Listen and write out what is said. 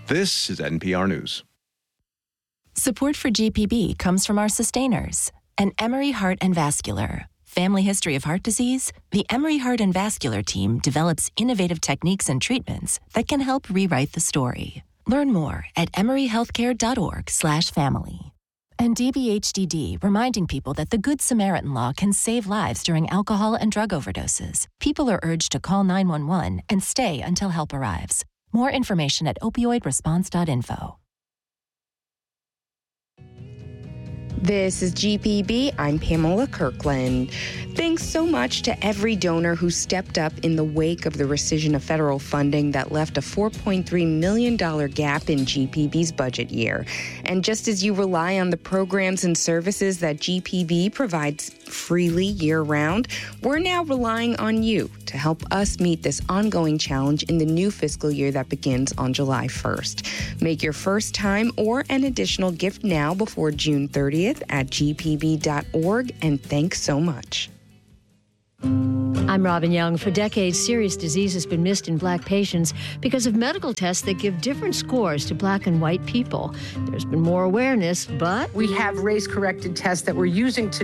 This is NPR News. Support for GPB comes from our sustainers and Emory Heart and Vascular. Family history of heart disease? The Emory Heart and Vascular team develops innovative techniques and treatments that can help rewrite the story. Learn more at emoryhealthcare.org/family. And DBHDD, reminding people that the Good Samaritan law can save lives during alcohol and drug overdoses. People are urged to call 911 and stay until help arrives. More information at opioidresponse.info. This is GPB. I'm Pamela Kirkland. Thanks so much to every donor who stepped up in the wake of the rescission of federal funding that left a $4.3 million gap in GPB's budget year. And just as you rely on the programs and services that GPB provides freely year-round, we're now relying on you to help us meet this ongoing challenge in the new fiscal year that begins on July 1st. Make your first time or an additional gift now before June 30th at gpb.org, and thanks so much. I'm Robin Young. For decades, serious disease has been missed in Black patients because of medical tests that give different scores to Black and white people. There's been more awareness, but we have race-corrected tests that we're using to